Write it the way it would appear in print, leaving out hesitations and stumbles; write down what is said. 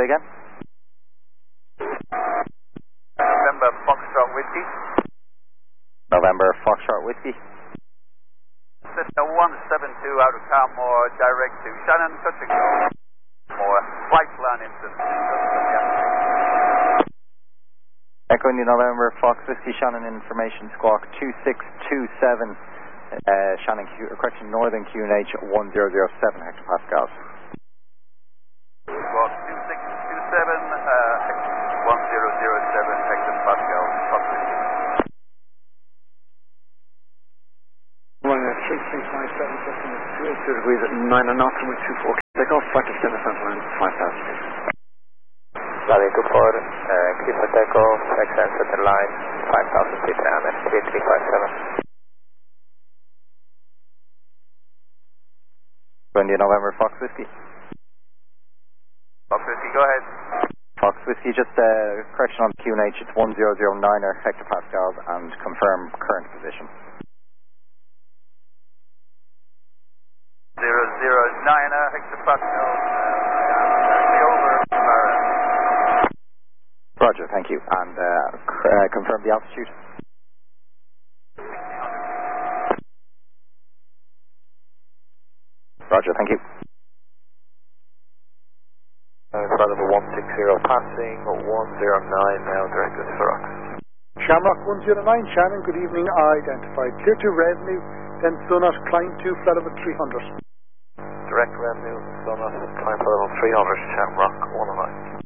again. November Foxtrot Whiskey. November Foxtrot Whiskey. Cessna 172 out of Carmore, direct to Shannon, touch and go. More flight plan instant. Echo India November Fox Whiskey, Shannon information, squawk 2627, Shannon, Northern QNH 1007 hectopascals. Squawk 2627, 1007 hectopascals, Fox Whiskey. 3357, 282 degrees at 9 knots, and with 24. Take off, practice center front line, 5,000 feet. Valley 24, keep a takeoff, accent center line, 5,000 feet and 3357. India November Fox Whiskey. Fox Whiskey, go ahead. Fox Whiskey, just correction on QNH, it's 1009er hectopascals and confirm current position. 009er hectopascals, over Barra. Roger, thank you. And confirm the altitude. Roger, thank you. Flight level 160 passing, 109 now directed to Rock. Shamrock 109, Shannon, good evening, identified. Clear to revenue, then Sonat, climb to flight level 300. Direct revenue, Sonat, climb for level 300, Shamrock 109.